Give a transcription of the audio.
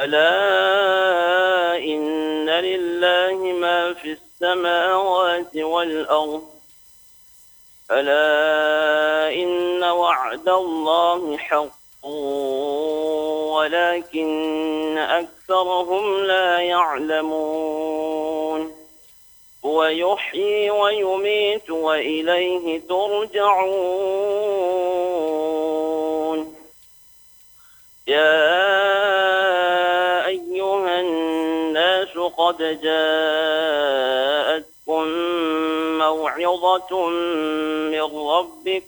ألا إن لله ما في السماوات والأرض ألا إن وعد الله حق ولكن أكثرهم لا يعلمون هو يحيي ويميت وإليه ترجعون يا أيها الناس قد جاءتكم موعظة من ربكم